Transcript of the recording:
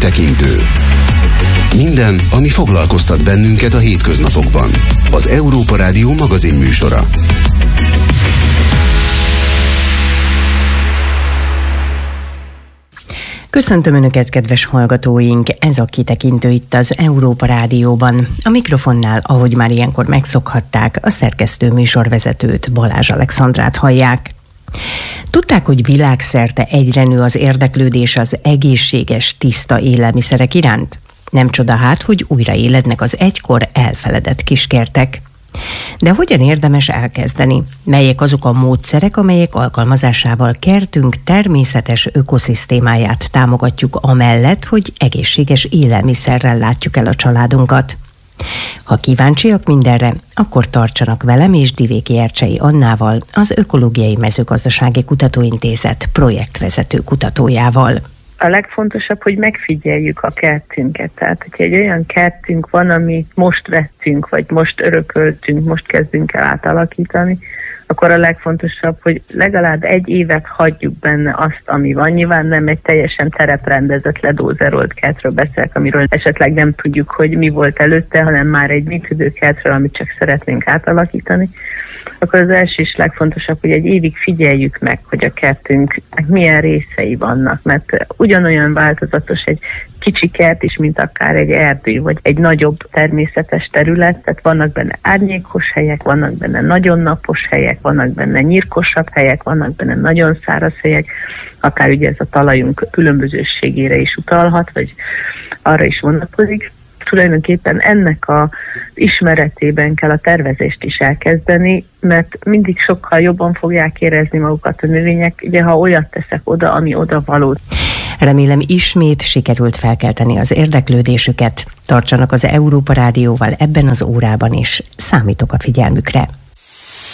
kitekintő. Minden, ami foglalkoztat bennünket a hétköznapokban. Az Európa Rádió magazin műsora. Köszöntöm Önöket, kedves hallgatóink! Ez a kitekintő itt az Európa Rádióban. A mikrofonnál, ahogy már ilyenkor megszokhatták, a szerkesztő műsorvezetőt, Balázs Alexandrát hallják. Tudták, hogy világszerte egyre nő az érdeklődés az egészséges, tiszta élelmiszerek iránt? Nem csoda hát, hogy újraélednek az egykor elfeledett kiskertek. De hogyan érdemes elkezdeni? Melyek azok a módszerek, amelyek alkalmazásával kertünk természetes ökoszisztémáját támogatjuk amellett, hogy egészséges élelmiszerrel látjuk el a családunkat? Ha kíváncsiak mindenre, akkor tartsanak velem és Divéki Ercsei Annával, az Ökológiai Mezőgazdasági Kutatóintézet projektvezető kutatójával. A legfontosabb, hogy megfigyeljük a kertünket. Tehát, hogyha egy olyan kertünk van, amit most vettünk, vagy most örököltünk, most kezdünk el átalakítani, akkor a legfontosabb, hogy legalább egy évet hagyjuk benne azt, ami van. Nyilván nem egy teljesen tereprendezett, ledózerolt kertről beszélek, amiről esetleg nem tudjuk, hogy mi volt előtte, hanem már egy működő kertről, amit csak szeretnénk átalakítani. Akkor az első és legfontosabb, hogy egy évig figyeljük meg, hogy a kertünknek milyen részei vannak, mert ugyanolyan változatos egy kicsi kert is, mint akár egy erdő, vagy egy nagyobb természetes terület, tehát vannak benne árnyékos helyek, vannak benne nagyon napos helyek, vannak benne nyírkosabb helyek, vannak benne nagyon száraz helyek, akár ugye ez a talajunk különbözőségére is utalhat, vagy arra is vonatkozik. Tulajdonképpen ennek az ismeretében kell a tervezést is elkezdeni, mert mindig sokkal jobban fogják érezni magukat a növények, ugye ha olyat teszek oda, ami oda való. Remélem ismét sikerült felkelteni az érdeklődésüket. Tartsanak az Európa Rádióval ebben az órában is. Számítok a figyelmükre.